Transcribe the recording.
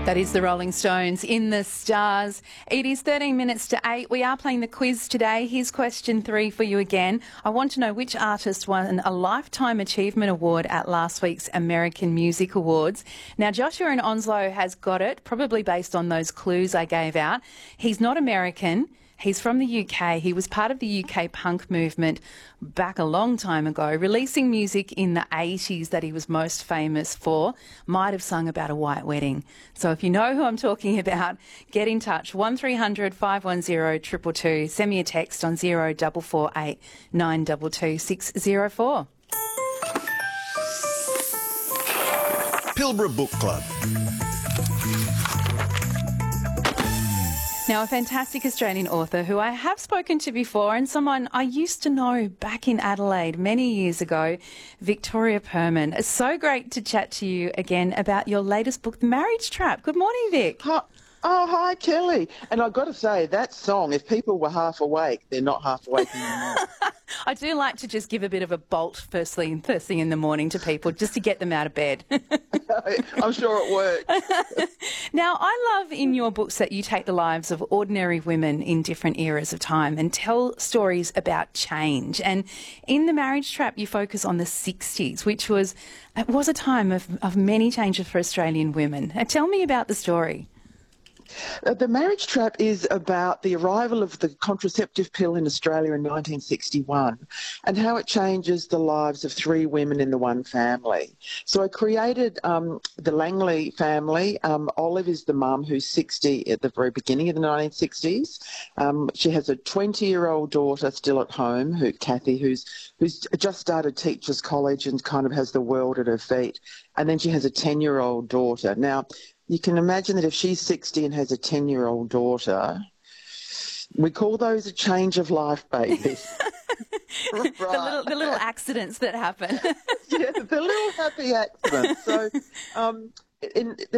That is the Rolling Stones in the Stars. It is 13 minutes to 8. We are playing the quiz today. Here's question 3 for you again. I want to know which artist won a Lifetime Achievement Award at last week's American Music Awards. Now, Joshua in Onslow has got it, probably based on those clues I gave out. He's not American. He's from the UK. He was part of the UK punk movement back a long time ago, releasing music in the 80s that he was most famous for. Might have sung about a white wedding. So if you know who I'm talking about, get in touch. 1300 510 222. Send me a text on 0448 922 604. Pilbara Book Club. Now, a fantastic Australian author who I have spoken to before and someone I used to know back in Adelaide many years ago, Victoria Perman. It's so great to chat to you again about your latest book, The Marriage Trap. Good morning, Vic. Hi, Kelly. And I've got to say, that song, if people were half awake, they're not half awake anymore. I do like to just give a bit of a bolt first thing in the morning to people, just to get them out of bed. I'm sure it works. Now, I love in your books that you take the lives of ordinary women in different eras of time and tell stories about change. And in The Marriage Trap, you focus on the 60s, which was a time of many changes for Australian women. Tell me about the story. The Marriage Trap is about the arrival of the contraceptive pill in Australia in 1961 and how it changes the lives of 3 women in the one family. So I created the Langley family. Olive is the mum who's 60 at the very beginning of the 1960s. She has a 20-year-old daughter still at home, Kathy, who's just started teachers college and kind of has the world at her feet. And then she has a 10-year-old daughter. Now, you can imagine that if she's 60 and has a 10-year-old daughter, we call those a change of life babies. Right. The little accidents that happen. Yeah, the little happy accidents. So